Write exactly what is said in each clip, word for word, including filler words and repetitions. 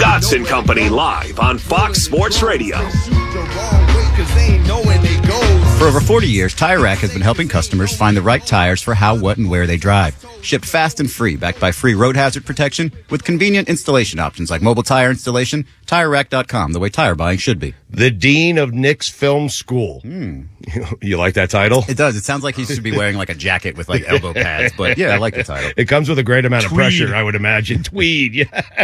Stotts and Company live on Fox Sports Radio. For over forty years, Tire Rack has been helping customers find the right tires for how, what, and where they drive. Shipped fast and free, backed by free road hazard protection with convenient installation options like mobile tire installation. Tire Rack dot com, the way tire buying should be. The Dean of Knicks Film School. Hmm. You like that title? It does. It sounds like he should be wearing like a jacket with like elbow pads, but yeah, I like the title. It comes with a great amount of Tweed. pressure, I would imagine. Tweed, yeah.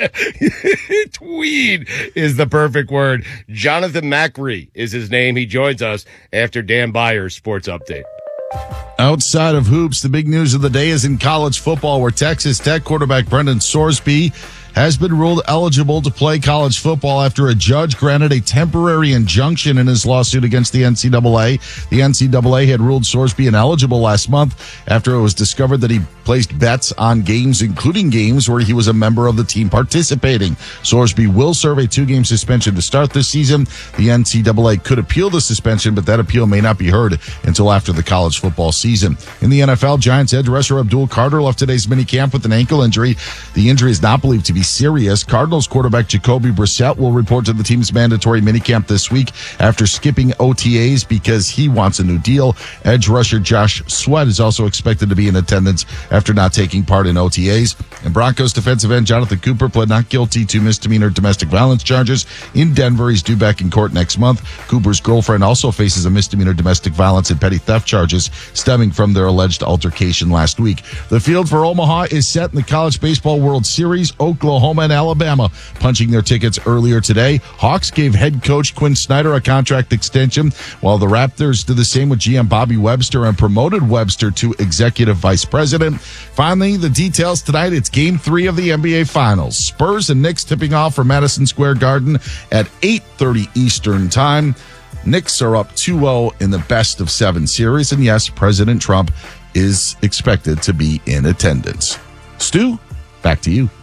Tweed is the perfect word. Jonathan Macri is his name. He joins us after Dan Byers' sports update. Outside of hoops, the big news of the day is in college football, where Texas Tech quarterback Brendan Sorsby has been ruled eligible to play college football after a judge granted a temporary injunction in his lawsuit against the N C double A. The N C double A had ruled Sorsby ineligible last month after it was discovered that he placed bets on games, including games where he was a member of the team participating. Sorsby will serve a two-game suspension to start this season. The N C double A could appeal the suspension, but that appeal may not be heard until after the college football season. In the N F L, Giants edge rusher Abdul Carter left today's minicamp with an ankle injury. The injury is not believed to be serious. Cardinals quarterback Jacoby Brissett will report to the team's mandatory minicamp this week after skipping O T As because he wants a new deal. Edge rusher Josh Sweat is also expected to be in attendance after not taking part in O T As. And Broncos defensive end Jonathan Cooper pled not guilty to misdemeanor domestic violence charges in Denver. He's due back in court next month. Cooper's girlfriend also faces a misdemeanor domestic violence and petty theft charges stemming from their alleged altercation last week. The field for Omaha is set in the College Baseball World Series. Oklahoma and Alabama punching their tickets earlier today. Hawks gave head coach Quinn Snyder a contract extension, while the Raptors did the same with G M Bobby Webster and promoted Webster to executive vice president. Finally, the details tonight. It's game three of the N B A Finals. Spurs and Knicks tipping off for Madison Square Garden at eight thirty Eastern Time. Knicks are up two oh in the best of seven series. And yes, President Trump is expected to be in attendance. Stu, back to you.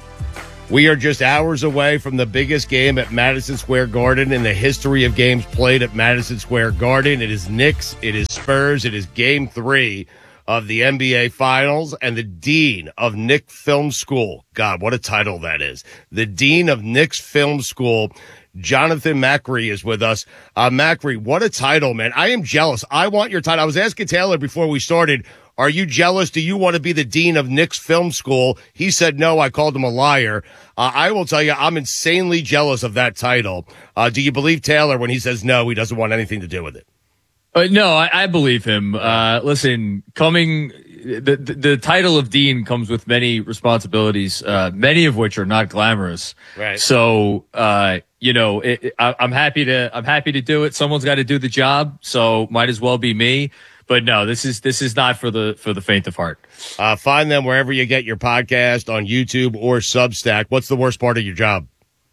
We are just hours away from the biggest game at Madison Square Garden in the history of games played at Madison Square Garden. It is Knicks, it is Spurs, it is game three of the N B A Finals, and the Dean of Knicks Film School. God, what a title that is. The Dean of Knicks Film School, Jonathan Macri, is with us. Uh, Macri, what a title, man. I am jealous. I want your title. I was asking Taylor before we started, are you jealous? Do you want to be the Dean of Knicks Film School? He said no. I called him a liar. Uh, I will tell you, I'm insanely jealous of that title. Uh, do you believe Taylor when he says no, he doesn't want anything to do with it? Uh, no, I, I believe him. Uh, listen, coming, the, the the title of Dean comes with many responsibilities, uh, many of which are not glamorous. Right. So, uh, you know, it, it, I, I'm happy to, I'm happy to do it. Someone's got to do the job, so might as well be me. But no, this is, this is not for the, for the faint of heart. Uh, find them wherever you get your podcast, on YouTube or Substack. What's the worst part of your job?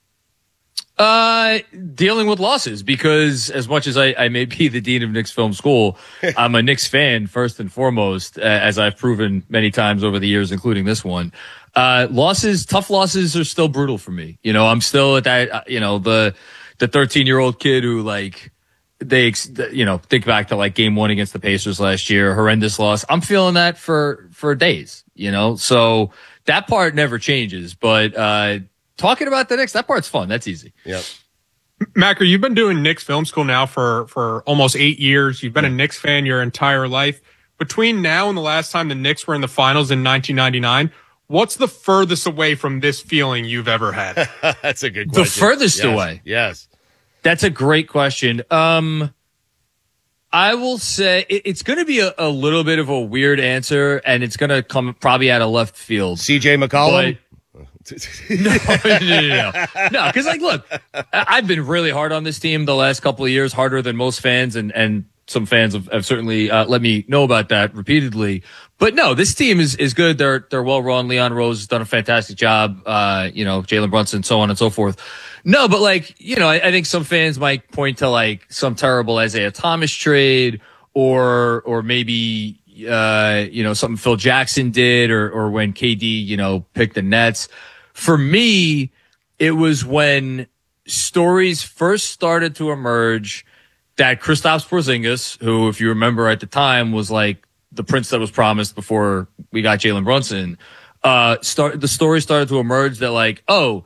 Uh, dealing with losses, because as much as I, I may be the Dean of Knicks Film School, I'm a Knicks fan first and foremost, uh, as I've proven many times over the years, including this one. Uh, losses, tough losses are still brutal for me. You know, I'm still at that, uh, you know, the, the thirteen year old kid who like, they, you know, think back to like game one against the Pacers last year, horrendous loss. I'm feeling that for, for days, you know, so that part never changes, but, uh, talking about the Knicks, that part's fun. That's easy. Yep. Macker, you've been doing Knicks Film School now for, for almost eight years. You've been a Knicks fan your entire life. Between now and the last time the Knicks were in the finals in nineteen ninety-nine, what's the furthest away from this feeling you've ever had? That's a good question. The furthest yes. away? Yes. That's a great question. Um, I will say it, it's going to be a, a little bit of a weird answer, and it's going to come probably out of left field. C J McCollum? no, no, no, no. No, because, like, look, I've been really hard on this team the last couple of years, harder than most fans, and, and some fans have, have certainly uh, let me know about that repeatedly. But no, this team is, is good. They're, they're well run. Leon Rose has done a fantastic job. Uh, you know, Jalen Brunson, so on and so forth. No, but like, you know, I, I think some fans might point to like some terrible Isaiah Thomas trade or, or maybe, uh, you know, something Phil Jackson did or, or when K D, you know, picked the Nets. For me, it was when stories first started to emerge that Kristaps Porzingis, who, if you remember at the time, was like the prince that was promised before we got Jalen Brunson, uh, start, the story started to emerge that like, oh,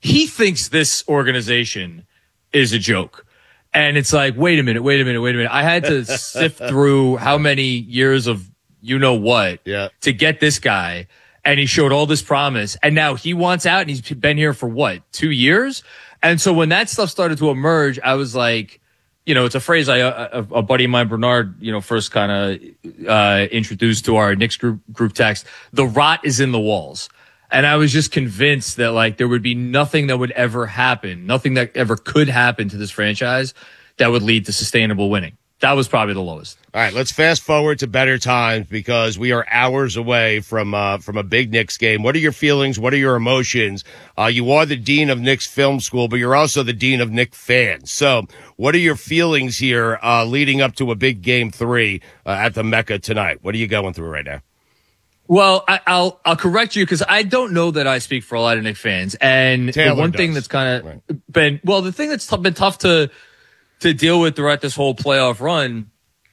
he thinks this organization is a joke. And it's like, wait a minute, wait a minute, wait a minute. I had to sift through how many years of you know what yeah. to get this guy. And he showed all this promise. And now he wants out, and he's been here for what, two years? And so when that stuff started to emerge, I was like, you know, it's a phrase I, a, a buddy of mine, Bernard, you know, first kind of uh, introduced to our Knicks group, group text. The rot is in the walls. And I was just convinced that, like, there would be nothing that would ever happen, nothing that ever could happen to this franchise that would lead to sustainable winning. That was probably the lowest. All right, let's fast forward to better times because we are hours away from uh, from a big Knicks game. What are your feelings? What are your emotions? Uh, you are the dean of Knicks Film School, but you're also the dean of Knicks fans. So what are your feelings here uh, leading up to a big game three uh, at the Mecca tonight? What are you going through right now? Well, I, I'll I'll correct you because I don't know that I speak for a lot of Knicks fans. And Taylor the one does. thing that's kind of Right. been well, the thing that's t- been tough to to deal with throughout this whole playoff run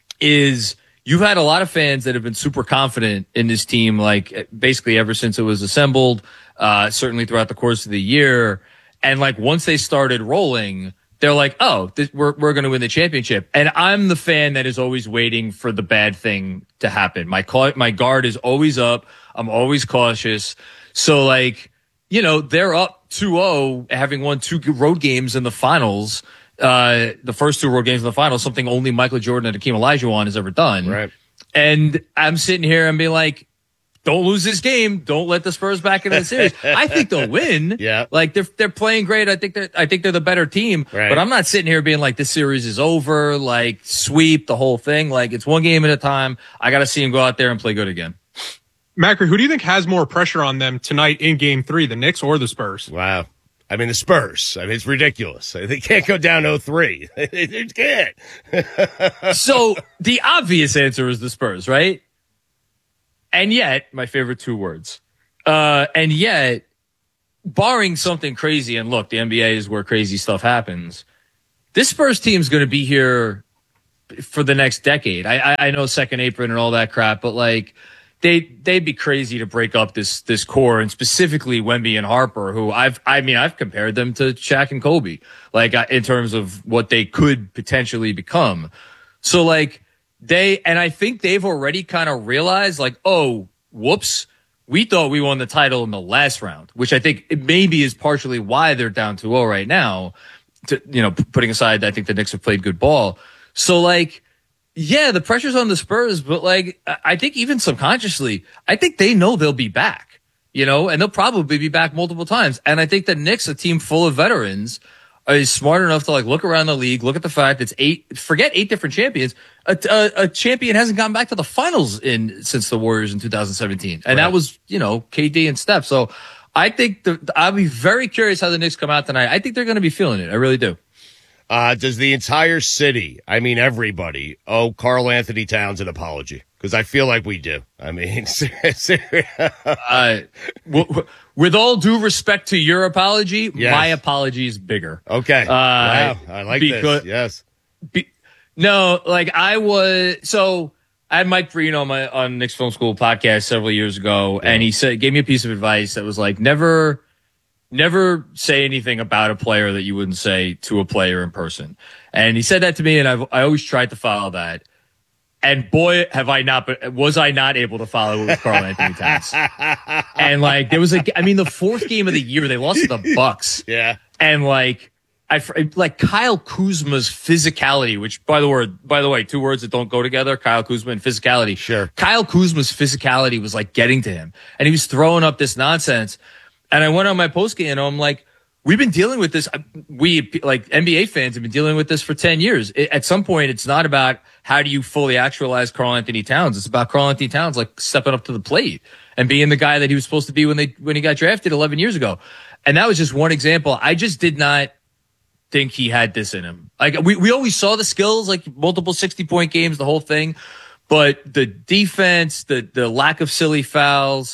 is you've had a lot of fans that have been super confident in this team, like basically ever since it was assembled, uh, certainly throughout the course of the year. And like once they started rolling, they're like, oh, th- we're we're going to win the championship. And I'm the fan that is always waiting for the bad thing to happen. My ca- my guard is always up. I'm always cautious. So like, you know, they're up two oh, having won two road games in the finals. Uh, the first two road games in the finals, something only Michael Jordan and Hakeem Olajuwon has ever done. Right. And I'm sitting here and being like, don't lose this game. Don't let the Spurs back into the series. I think they'll win. Yeah. Like they're, they're playing great. I think they're, I think they're the better team, Right. but I'm not sitting here being like, this series is over, like sweep the whole thing. Like it's one game at a time. I got to see them go out there and play good again. Macri, who do you think has more pressure on them tonight in game three, the Knicks or the Spurs? Wow. I mean, the Spurs. I mean, it's ridiculous. They can't go down oh three. They can't. So the obvious answer is the Spurs, right? And yet, my favorite two words. Uh, and yet, barring something crazy, and look, the N B A is where crazy stuff happens. This Spurs team is going to be here for the next decade. I, I, I know second apron and all that crap, but like, they they'd be crazy to break up this this core, and specifically Wemby and Harper, who I've I mean I've compared them to Shaq and Kobe, like in terms of what they could potentially become. So like they and I think they've already kind of realized like, oh, whoops, we thought we won the title in the last round, which I think it maybe is partially why they're down two oh right now. To, you know, putting aside, I think the Knicks have played good ball. So like. Yeah, the pressure's on the Spurs, but like, I think even subconsciously, I think they know they'll be back, you know, and they'll probably be back multiple times. And I think the Knicks, a team full of veterans, is smart enough to like look around the league, look at the fact it's eight, forget eight different champions. A, a, a champion hasn't gone back to the finals in since the Warriors in two thousand seventeen. And Right. that was, you know, K D and Steph. So I think the, I'll be very curious how the Knicks come out tonight. I think they're going to be feeling it. I really do. Uh, does the entire city, I mean everybody, owe Karl Anthony Towns an apology? Because I feel like we do. I mean, seriously. uh, w- w- with all due respect to your apology, Yes. my apology is bigger. Okay. Uh, wow. I like because- this. Yes. Be- no, like I was, so I had Mike Breen on my, on Knicks Film School podcast several years ago, and he said, gave me a piece of advice that was like, never, never say anything about a player that you wouldn't say to a player in person. And he said that to me, and I've, I always tried to follow that. And boy, have I not, but was I not able to follow it with Karl Anthony Towns. And like, there was a, I mean, the fourth game of the year, they lost to the Bucks. Yeah. And like, I like Kyle Kuzma's physicality, which by the word, by the way, two words that don't go together, Kyle Kuzma and physicality. Sure. Kyle Kuzma's physicality was like getting to him, and he was throwing up this nonsense. And I went on my post game and I'm like, we've been dealing with this. We like N B A fans have been dealing with this for ten years. It, at some point, it's not about how do you fully actualize Karl Anthony Towns. It's about Karl Anthony Towns like stepping up to the plate and being the guy that he was supposed to be when they when he got drafted eleven years ago. And that was just one example. I just did not think he had this in him. Like we, we always saw the skills, like multiple sixty point games, the whole thing, but the defense, the, the lack of silly fouls,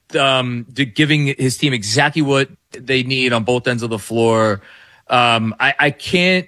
um, the giving his team exactly what they need on both ends of the floor. Um, I, I can't,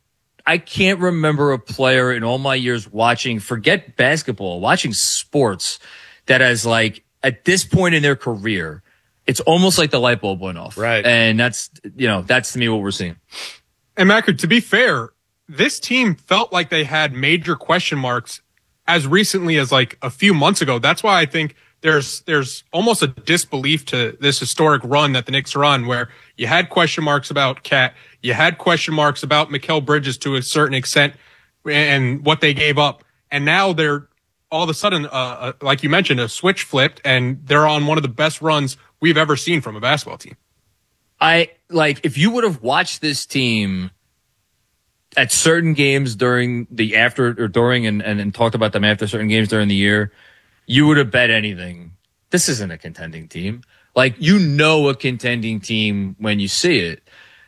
I can't remember a player in all my years watching, forget basketball, watching sports that has like at this point in their career it's almost like the light bulb went off. Right. And that's, you know, that's to me what we're seeing. And Macker, to be fair, this team felt like they had major question marks as recently as like a few months ago. That's why I think there's there's almost a disbelief to this historic run that the Knicks are on, where you had question marks about Cat, you had question marks about Mikal Bridges to a certain extent and what they gave up. And now they're all of a sudden, uh, uh, like you mentioned, a switch flipped, and they're on one of the best runs we've ever seen from a basketball team. I like if you would have watched this team at certain games during the after or during and, and, and talked about them after certain games during the year, you would have bet anything. This isn't a contending team. Like, you know, a contending team when you see it.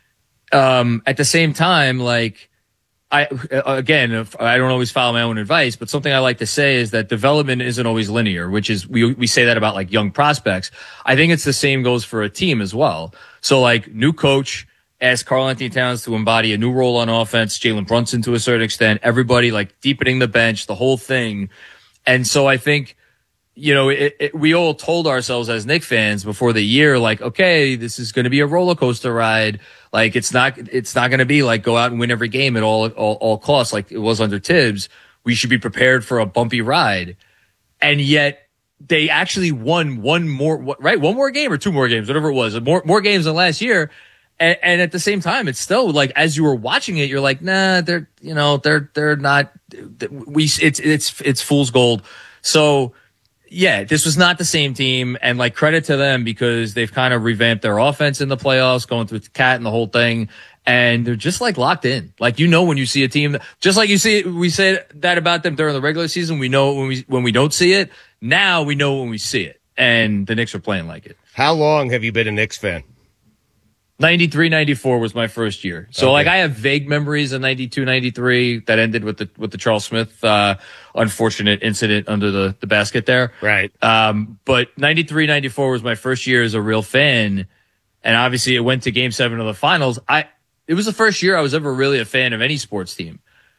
Um, at the same time, like, I, again, if I don't always follow my own advice, but something I like to say is that development isn't always linear, which is, we, we say that about like young prospects. I think it's the same goes for a team as well. So like, new coach, ask Karl-Anthony Towns to embody a new role on offense, Jalen Brunson to a certain extent, everybody like deepening the bench, the whole thing. And so I think, you know, it, it, we all told ourselves as Knicks fans before the year, like, okay, this is going to be a roller coaster ride. Like, it's not, it's not going to be like go out and win every game at all, all, all costs like it was under Tibbs. We should be prepared for a bumpy ride. And yet they actually won one more, right? One more game or two more games, whatever it was, more, more games than last year. And, and at the same time, it's still like, as you were watching it, you're like, nah, they're, you know, they're, they're not, we, it's, it's, it's fool's gold. So, yeah, this was not the same team, and like credit to them because they've kind of revamped their offense in the playoffs, going through the Cat and the whole thing, and they're just like locked in. Like, you know, when you see a team, that, just like you see it, we said that about them during the regular season. We know when we when we don't see it. Now we know when we see it, and the Knicks are playing like it. How long have you been a Knicks fan? ninety-three, ninety-four was my first year. So okay. like I have vague memories of ninety-two, ninety-three that ended with the, with the Charles Smith, uh, unfortunate incident under the, the basket there. Right. Um, but ninety-three, ninety-four was my first year as a real fan. And obviously it went to game seven of the finals. I, it was the first year I was ever really a fan of any sports team.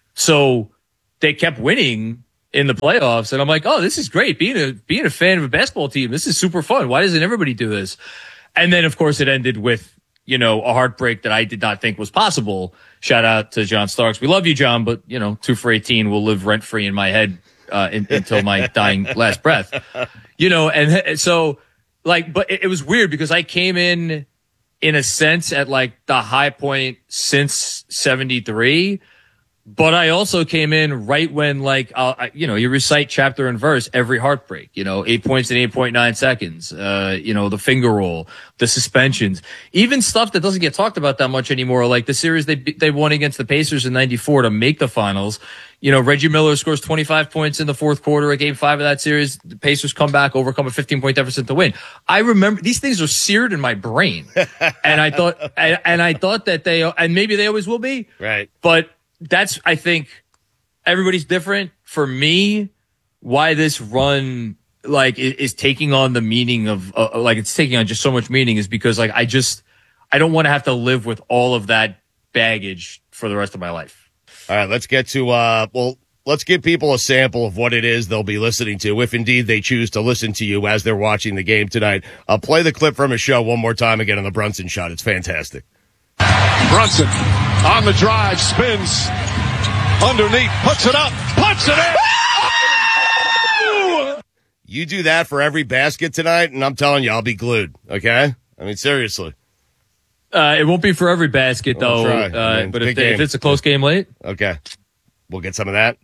So they kept winning in the playoffs. And I'm like, oh, this is great. Being a, being a fan of a basketball team, this is super fun. Why doesn't everybody do this? And then of course it ended with, you know, a heartbreak that I did not think was possible. Shout out to John Starks. We love you, John, but, you know, two for eighteen will live rent free in my head, uh, in, until my dying last breath, you know, and so like, but it, it was weird because I came in, in a sense at like the high point since seventy-three. But I also came in right when, like, uh, you know, you recite chapter and verse every heartbreak, you know, eight points in eight point nine seconds, uh, you know, the finger roll, the suspensions, even stuff that doesn't get talked about that much anymore. Like the series they, they won against the Pacers in ninety-four to make the finals. You know, Reggie Miller scores twenty-five points in the fourth quarter at game five of that series. The Pacers come back, overcome a fifteen point deficit to win. I remember these things are seared in my brain. and I thought, and, and I thought that they, and maybe they always will be. Right. But that's, I think, everybody's different. For me, why this run, like, is, is taking on the meaning of, uh, like, it's taking on just so much meaning is because, like, I just, I don't want to have to live with all of that baggage for the rest of my life. All right, let's get to, uh, well, let's give people a sample of what it is they'll be listening to, if indeed they choose to listen to you as they're watching the game tonight. I'll play the clip from a show one more time again on the Brunson shot. It's fantastic. Brunson on the drive, spins underneath, puts it up, puts it in. You do that for every basket tonight, and I'm telling you, I'll be glued. Okay? I mean, seriously. Uh, it won't be for every basket, though. I'll try. I Uh, mean, but if, big they, if game. it's a close game late, Okay. We'll get some of that.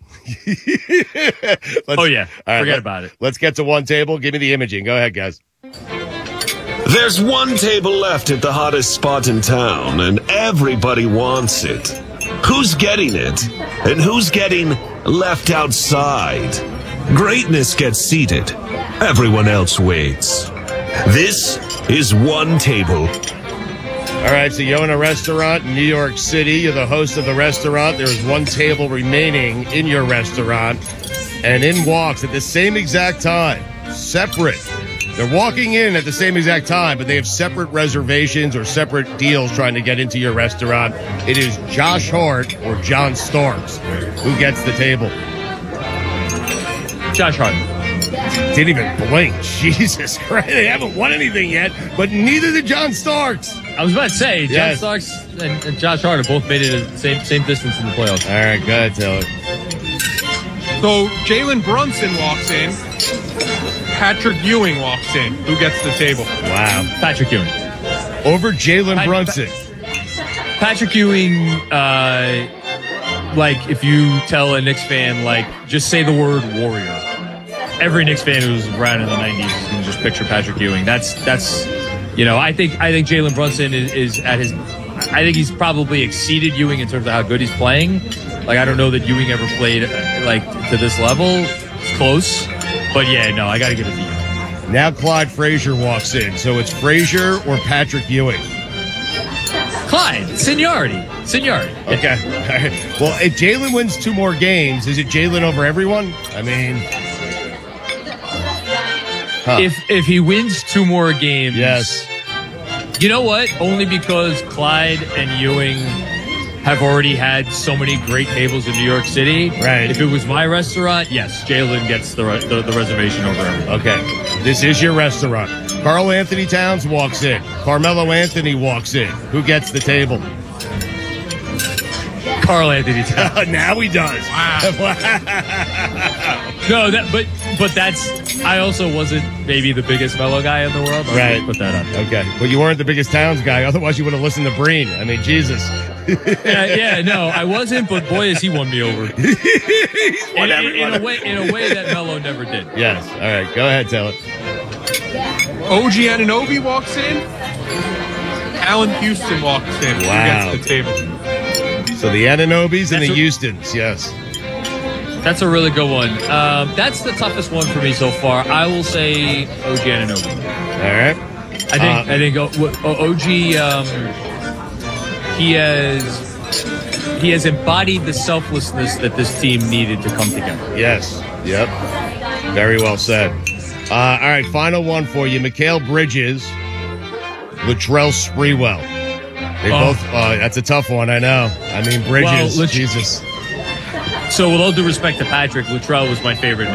oh yeah, all right, forget let, about it. Let's get to one table. Give me the imaging. Go ahead, guys. There's one table left at the hottest spot in town, and everybody wants it. Who's getting it? And who's getting left outside? Greatness gets seated. Everyone else waits. This is One Table. All right, so you're in a restaurant in New York City. You're the host of the restaurant. There's one table remaining in your restaurant. And in walks at the same exact time, separate. They're walking in at the same exact time, but they have separate reservations or separate deals trying to get into your restaurant. It is Josh Hart or John Starks. Who gets the table? Josh Hart. Didn't even blink. Jesus Christ. They haven't won anything yet, but neither did John Starks. I was about to say, John Yes. Starks and, and Josh Hart both made it the same same distance in the playoffs. All right, go ahead, Taylor. So Jalen Brunson walks in. Patrick Ewing walks in. Who gets the table? Wow. Patrick Ewing. Over Jalen Pat- Brunson. Patrick Ewing, uh, like, if you tell a Knicks fan, like, just say the word warrior. Every Knicks fan who was around in the nineties is going to just picture Patrick Ewing. That's, that's, you know, I think, I think Jalen Brunson is, is at his, I think he's probably exceeded Ewing in terms of how good he's playing. Like, I don't know that Ewing ever played, uh, like, to this level. It's close. But yeah, no, I got to give it to Ewing. Now Clyde Frazier walks in. So it's Frazier or Patrick Ewing. Clyde, seniority. Seniority. Okay. All right. Well, if Jalen wins two more games, is it Jalen over everyone? I mean, huh. If if he wins two more games, Yes. You know what? Only because Clyde and Ewing have already had so many great tables in New York City. Right. If it was my restaurant, yes, Jalen gets the, re- the the reservation over everyone. Okay. This is your restaurant. Carl Anthony Towns walks in. Carmelo Anthony walks in. Who gets the table? Carl Anthony Towns. Now he does. No, that but but that's I also wasn't maybe the biggest Melo guy in the world. I'll Right. just put that up. Okay. Well, you weren't the biggest Towns guy. Otherwise, you would have listened to Breen. I mean, Jesus. Yeah, yeah, no, I wasn't, but boy, has he won me over. in, in, in a way, in a way that Melo never did. Yes. All right. Go ahead, Taylor. O G Anunoby walks in. Allen Houston walks in. Wow. Who gets the table? So the Ananobis and That's the a- Houstons. Yes. That's a really good one. Um, that's the toughest one for me so far. I will say O G Anunoby. All right. I think Uh, I think O- O- O G um, he has he has embodied the selflessness that this team needed to come together. Yes. Yep. Very well said. Uh, all right. Final one for you. Mikal Bridges, Latrell Sprewell. They Oh. both. Uh, that's a tough one. I know. I mean, Bridges. Well, Lat- Jesus. So with all due respect to Patrick, Latrell was my favorite